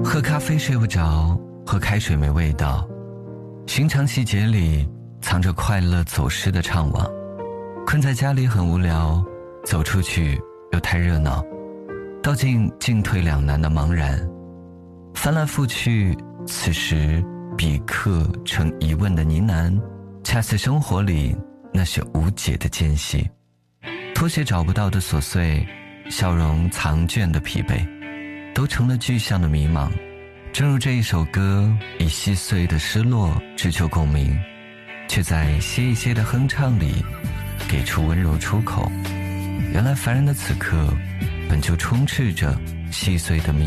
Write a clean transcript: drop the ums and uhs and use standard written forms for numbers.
喝咖啡睡不着，喝开水没味道，寻常细节里藏着快乐走失的怅惘。困在家里很无聊，走出去又太热闹，道尽进退两难的茫然。翻来覆去，此时彼刻成疑问的呢喃，恰似生活里那些无解的间隙。拖鞋找不到的琐碎，笑容藏卷的疲惫，都成了具象的迷茫。正如这一首歌，以细碎的失落追求共鸣，却在歇一歇的哼唱里给出温柔出口。原来凡人的此刻本就充斥着细碎的迷